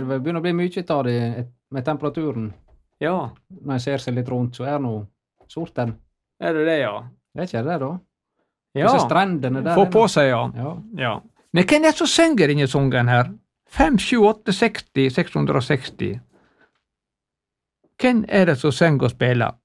begynner å bli mye av det med temperaturen. Ja, Når jeg ser seg litt rundt, så nå sorten. er det, ja? Det ikke det, da? Ja, Disse strendene der. få på seg, ja. Ja. Ja. Men hvem er det som synger denne sangen her? 5, 7, 8, 60, 660. Hvem er det som synger og spiller?